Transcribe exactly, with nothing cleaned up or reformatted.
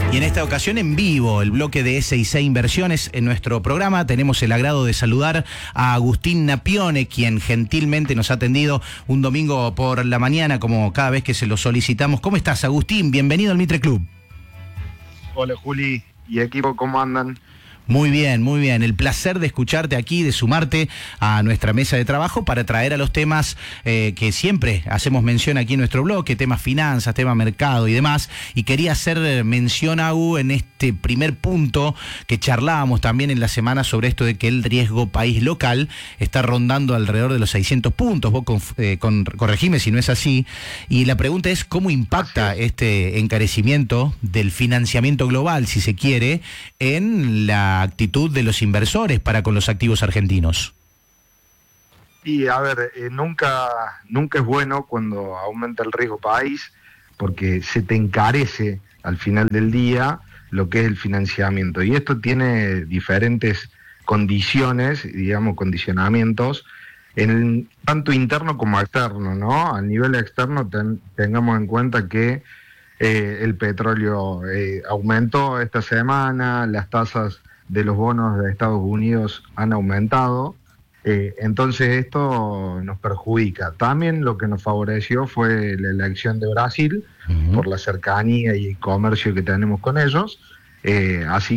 Y en esta ocasión en vivo, el bloque de S I C Inversiones en nuestro programa. Tenemos el agrado de saludar a Agustín Napione, quien gentilmente nos ha atendido un domingo por la mañana, como cada vez que se lo solicitamos. ¿Cómo estás, Agustín? Bienvenido al Mitre Club. Hola, Juli y equipo, ¿cómo andan? Muy bien, muy bien. El placer de escucharte aquí, de sumarte a nuestra mesa de trabajo para traer a los temas eh, que siempre hacemos mención aquí en nuestro bloque, temas finanzas, temas mercado y demás. Y quería hacer mención, Agu, en este primer punto que charlábamos también en la semana sobre esto de que el riesgo país local está rondando alrededor de los seiscientos puntos. Vos con, eh, con, corregime si no es así. Y la pregunta es cómo impacta este encarecimiento del financiamiento global, si se quiere, en la actitud de los inversores para con los activos argentinos. Y a ver, eh, nunca, nunca es bueno cuando aumenta el riesgo país, porque se te encarece al final del día lo que es el financiamiento. Y esto tiene diferentes condiciones, digamos, condicionamientos, en, tanto interno como externo, ¿no? A nivel externo ten, tengamos en cuenta que eh, el petróleo eh, aumentó esta semana, las tasas de los bonos de Estados Unidos han aumentado, eh, entonces esto nos perjudica. También lo que nos favoreció fue la elección de Brasil, uh-huh, por la cercanía y el comercio que tenemos con ellos, eh, así